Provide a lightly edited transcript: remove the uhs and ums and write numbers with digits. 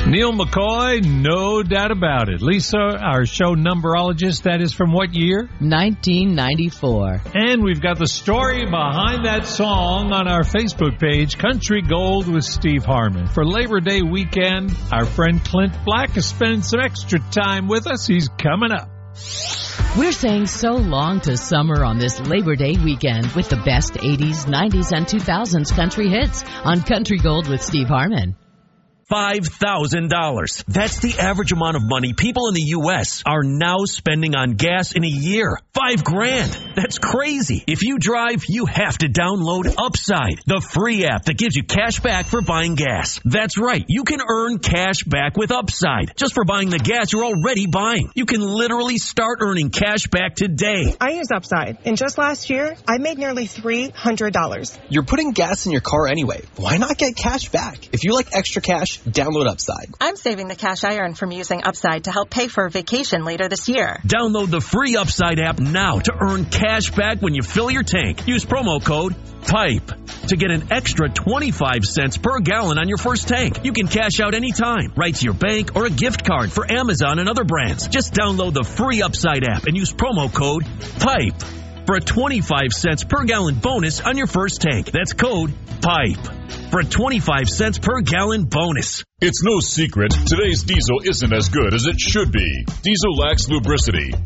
Neil McCoy, no doubt about it. Lisa, our show numberologist, that is from what year? 1994. And we've got the story behind that song on our Facebook page, Country Gold with Steve Harmon. For Labor Day weekend, our friend Clint Black is spending some extra time with us. He's coming up. We're saying so long to summer on this Labor Day weekend with the best 80s, 90s, and 2000s country hits on Country Gold with Steve Harmon. $5,000. That's the average amount of money people in the U.S. are now spending on gas in a year. $5,000. That's crazy. If you drive, you have to download Upside, the free app that gives you cash back for buying gas. That's right. You can earn cash back with Upside just for buying the gas you're already buying. You can literally start earning cash back today. I use Upside, and just last year, I made nearly $300. You're putting gas in your car anyway. Why not get cash back? If you like extra cash, download Upside. I'm saving the cash I earn from using Upside to help pay for a vacation later this year. Download the free Upside app now to earn cash back when you fill your tank. Use promo code PIPE to get an extra 25 cents per gallon on your first tank. You can cash out anytime, right to your bank or a gift card for Amazon and other brands. Just download the free Upside app and use promo code PIPE for a 25 cents per gallon bonus on your first tank. That's code PIPE for a 25 cents per gallon bonus. It's no secret, today's diesel isn't as good as it should be. Diesel lacks lubricity.